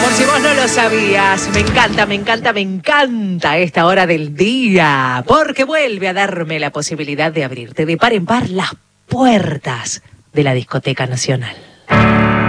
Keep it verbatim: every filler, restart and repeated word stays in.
Por si vos no lo sabías, me encanta, me encanta, me encanta esta hora del día, porque vuelve a darme la posibilidad de abrirte de par en par las puertas de la Discoteca Nacional.